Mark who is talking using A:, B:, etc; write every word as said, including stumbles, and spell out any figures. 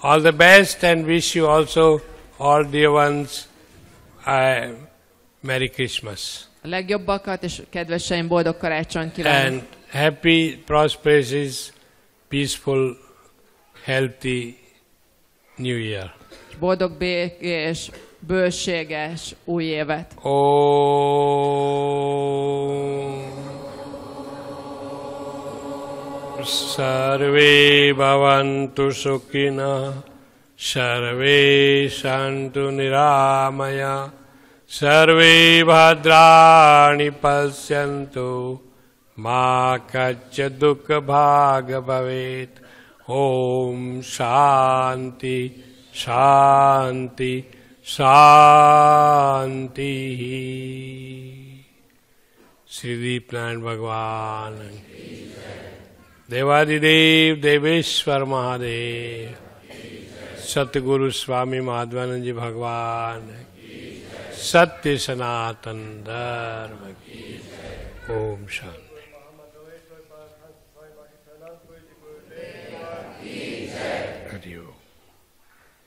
A: All the best and wish you also, all dear ones, uh, Merry Christmas.
B: A legjobbakat és kedveseim, boldog karácsonyt kívánok.
A: And happy, prosperous, peaceful, healthy New Year.
B: Boldog, békés, bőséges új évet.
A: Om Sarve bhavantu sukhina, sarve santu niramaya, sarve bhadrani pasyantu, ma kaccha dukkha bhaga bhavet. Om Shanti Shanti Shanti. Sri Deepnand Bhagwan, Devadidev Deveshwar Mahadev, Satguru Swami Madhvanand Ji Bhagwan, Satya Sanatan Dharma ki. Om Shanti. Hare Om.